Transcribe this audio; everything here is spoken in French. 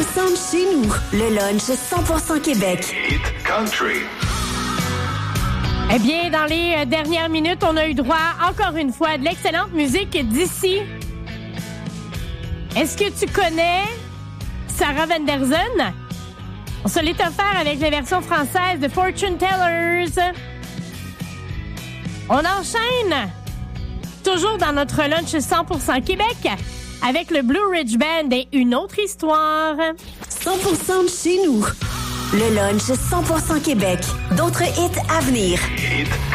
de chez nous. Le lunch 100% Québec. Hit Country. Eh bien, dans les dernières minutes, on a eu droit, encore une fois, à de l'excellente musique d'ici. Est-ce que tu connais Sarah Vanderzen? On se l'est offert avec la version française de Fortune Tellers. On enchaîne, toujours dans notre lunch 100% Québec, avec le Blue Ridge Band et une autre histoire. 100% de chez nous. Le lunch 100% Québec. D'autres hits à venir. Hit